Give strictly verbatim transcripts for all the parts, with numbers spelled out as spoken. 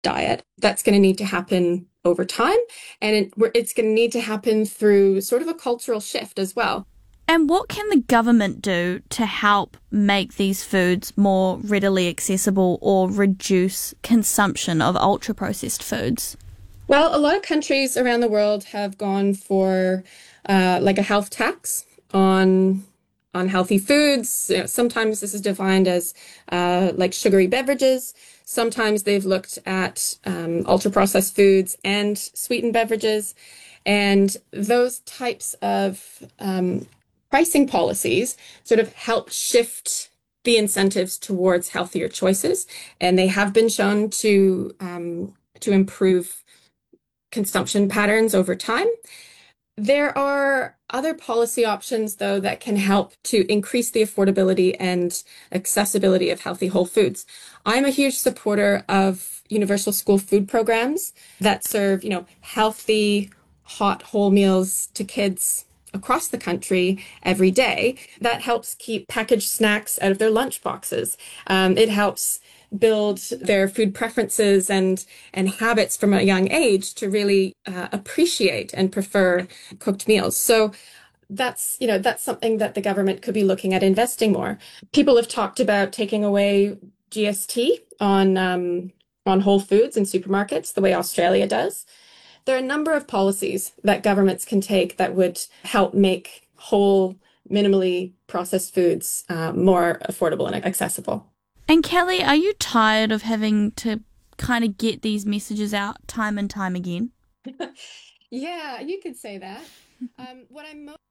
diet. That's going to need to happen over time, and it, it's going to need to happen through sort of a cultural shift as well. And what can the government do to help make these foods more readily accessible or reduce consumption of ultra-processed foods? Well, a lot of countries around the world have gone for uh, like a health tax on on healthy foods. You know, sometimes this is defined as uh, like sugary beverages. Sometimes they've looked at um, ultra-processed foods and sweetened beverages. And those types of um, pricing policies sort of help shift the incentives towards healthier choices. And they have been shown to um, to improve consumption patterns over time. There are other policy options, though, that can help to increase the affordability and accessibility of healthy whole foods. I'm a huge supporter of universal school food programs that serve, you know, healthy, hot, whole meals to kids across the country every day. That helps keep packaged snacks out of their lunch boxes. Um, it helps build their food preferences and and habits from a young age to really uh, appreciate and prefer cooked meals. So that's, you know, that's something that the government could be looking at investing more. People have talked about taking away G S T on um, on whole foods in supermarkets, the way Australia does. There are a number of policies that governments can take that would help make whole, minimally processed foods uh, more affordable and accessible. And Kelly, are you tired of having to kind of get these messages out time and time again? Yeah, you could say that. Um, what I'm most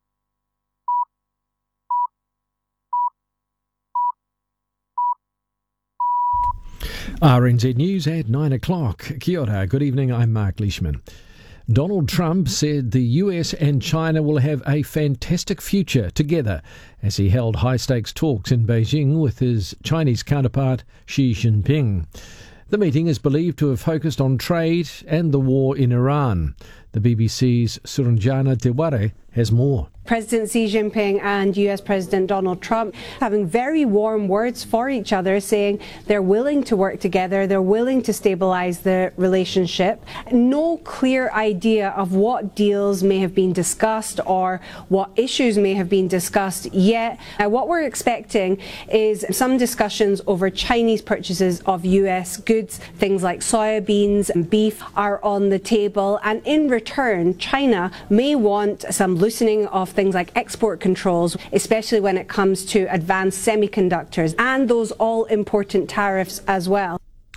R N Z News at nine o'clock. Kia ora, good evening, I'm Mark Leishman. Donald Trump said the U S and China will have a fantastic future together as he held high-stakes talks in Beijing with his Chinese counterpart Xi Jinping. The meeting is believed to have focused on trade and the war in Iran. The B B C's Suranjana Teware has more. President Xi Jinping and U S President Donald Trump having very warm words for each other, saying they're willing to work together, they're willing to stabilise the relationship. No clear idea of what deals may have been discussed or what issues may have been discussed yet. Now, what we're expecting is some discussions over Chinese purchases of U S goods. Things like soybeans and beef are on the table, and in return, China may want some loosening of things like export controls, especially when it comes to advanced semiconductors and those all-important tariffs as well.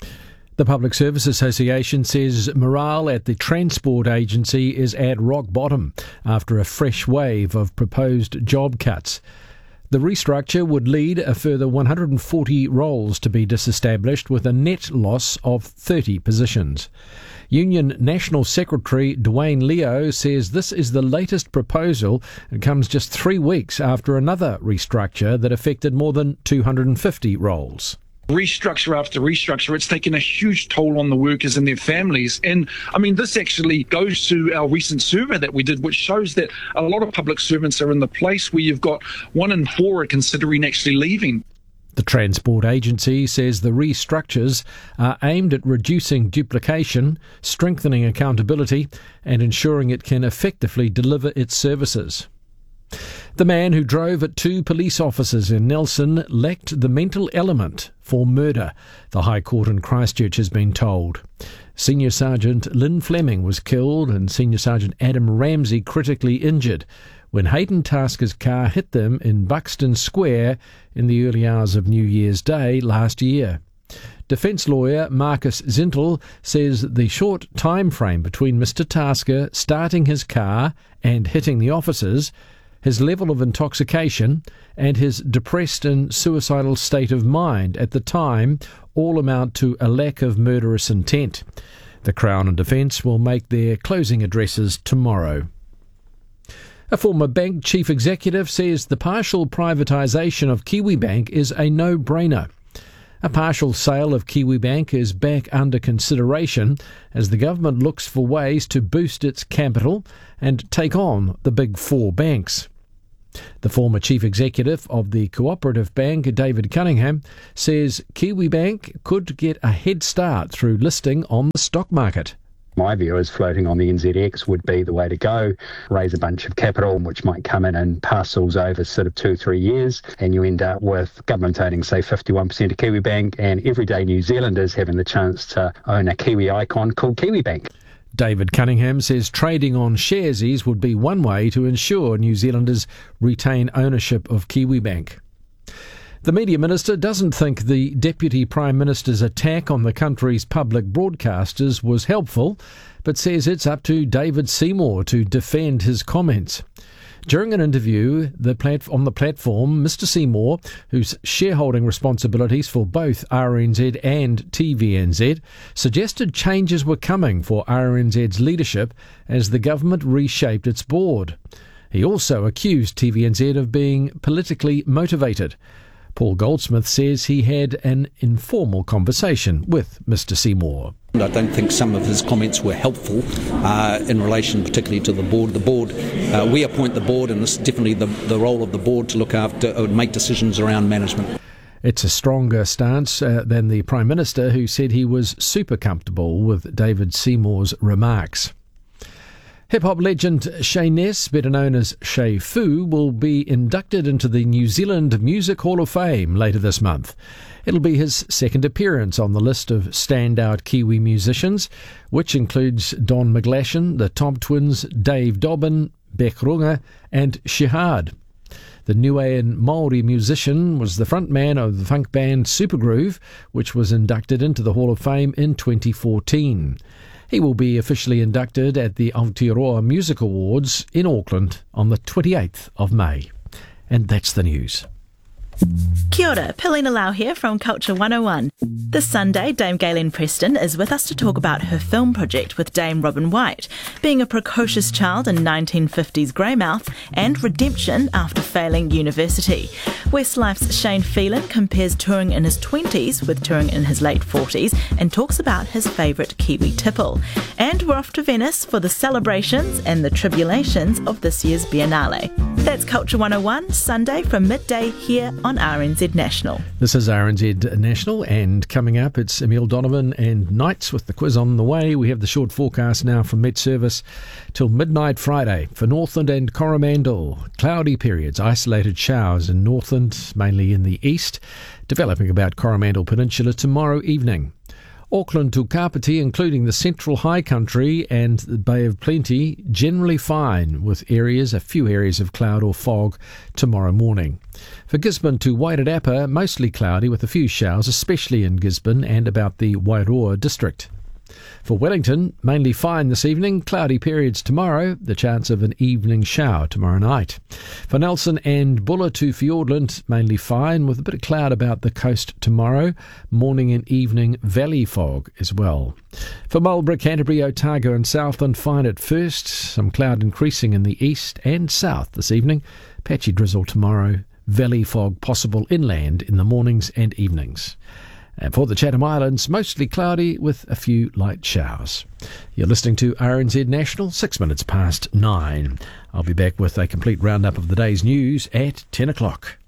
The Public Service Association says morale at the Transport Agency is at rock bottom after a fresh wave of proposed job cuts. The restructure would lead a further one hundred forty roles to be disestablished, with a net loss of thirty positions. Union National Secretary Dwayne Leo says this is the latest proposal and comes just three weeks after another restructure that affected more than two hundred fifty roles. Restructure after restructure, it's taken a huge toll on the workers and their families. And I mean, this actually goes to our recent survey that we did, which shows that a lot of public servants are in the place where you've got one in four are considering actually leaving. The Transport Agency says the restructures are aimed at reducing duplication, strengthening accountability, and ensuring it can effectively deliver its services. The man who drove at two police officers in Nelson lacked the mental element for murder, the High Court in Christchurch has been told. Senior Sergeant Lynn Fleming was killed and Senior Sergeant Adam Ramsey critically injured when Hayden Tasker's car hit them in Buxton Square in the early hours of New Year's Day last year. Defence lawyer Marcus Zintel says the short time frame between Mister Tasker starting his car and hitting the officers, his level of intoxication, and his depressed and suicidal state of mind at the time all amount to a lack of murderous intent. The Crown and Defence will make their closing addresses tomorrow. A former bank chief executive says the partial privatisation of Kiwibank is a no-brainer. A partial sale of Kiwibank is back under consideration as the government looks for ways to boost its capital and take on the big four banks. The former chief executive of the Cooperative Bank, David Cunningham, says Kiwibank could get a head start through listing on the stock market. My view is floating on the N Z X would be the way to go. Raise a bunch of capital, which might come in in parcels over sort of two, three years, and you end up with government owning, say, fifty-one percent of Kiwibank, and everyday New Zealanders having the chance to own a Kiwi icon called Kiwibank. David Cunningham says trading on Sharesies would be one way to ensure New Zealanders retain ownership of Kiwibank. The Media Minister doesn't think the Deputy Prime Minister's attack on the country's public broadcasters was helpful, but says it's up to David Seymour to defend his comments. During an interview the plat- on the platform, Mister Seymour, whose shareholding responsibilities for both R N Z and T V N Z, suggested changes were coming for R N Z's leadership as the government reshaped its board. He also accused T V N Z of being politically motivated. Paul Goldsmith says he had an informal conversation with Mister Seymour. I don't think some of his comments were helpful uh, in relation particularly to the board. The board, uh, we appoint the board, and this is definitely the, the role of the board to look after, uh, make decisions around management. It's a stronger stance uh, than the Prime Minister, who said he was super comfortable with David Seymour's remarks. Hip-hop legend Shay Ness, better known as Shay Fu, will be inducted into the New Zealand Music Hall of Fame later this month. It'll be his second appearance on the list of standout Kiwi musicians, which includes Don McGlashan, the Top Twins, Dave Dobbin, Beck Runga and Shihad. The Niuean Māori musician was the frontman of the funk band Supergroove, which was inducted into the Hall of Fame in twenty fourteen. He will be officially inducted at the Aotearoa Music Awards in Auckland on the twenty-eighth of May. And that's the news. Kia ora, Pilina Lau here from Culture one oh one. This Sunday, Dame Gayleen Preston is with us to talk about her film project with Dame Robin White, being a precocious child in nineteen fifties Greymouth and redemption after failing university. Westlife's Shane Phelan compares touring in his twenties with touring in his late forties and talks about his favourite Kiwi tipple. And we're off to Venice for the celebrations and the tribulations of this year's Biennale. That's Culture one oh one, Sunday from midday here on R N Z National. This is R N Z National, and coming up it's Emile Donovan and Nights with the quiz on the way. We have the short forecast now from Met Service till midnight Friday for Northland and Coromandel. Cloudy periods, isolated showers in Northland, mainly in the east, developing about Coromandel Peninsula tomorrow evening. Auckland to Kapiti, including the Central High Country and the Bay of Plenty, generally fine, with areas, a few areas of cloud or fog tomorrow morning. For Gisborne to Wairarapa, mostly cloudy with a few showers, especially in Gisborne and about the Wairoa district. For Wellington, mainly fine this evening, cloudy periods tomorrow, the chance of an evening shower tomorrow night. For Nelson and Buller to Fiordland, mainly fine with a bit of cloud about the coast tomorrow, morning and evening valley fog as well. For Marlborough, Canterbury, Otago and Southland, fine at first, some cloud increasing in the east and south this evening, patchy drizzle tomorrow, valley fog possible inland in the mornings and evenings. And for the Chatham Islands, mostly cloudy with a few light showers. You're listening to R N Z National, six minutes past nine. I'll be back with a complete roundup of the day's news at ten o'clock.